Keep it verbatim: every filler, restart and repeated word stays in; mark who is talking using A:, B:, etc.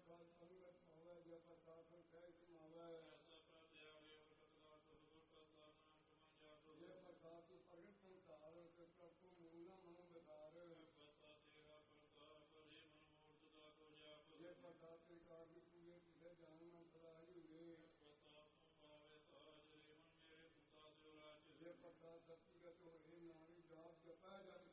A: प्रसाद संगत होवे जय प्रसाद संख्याय समावे
B: ऐसा प्रत्यारे और कतला सुर सुर प्रसाद नाम कमान जातो
A: जय प्रसाद तू प्रगट संसार कृष्ण को मूला मनो बेकार
B: प्रसाद तेरा प्रताप हरे मन मूर्तता को जाप
A: जय प्रसाद के कारण पूरे सीधे जानना सदाई हुए
B: प्रसाद पावे साज रे मन मेरे पुता से राज
A: जय प्रसाद सत्यगत हो हे नारी जाप जपा जप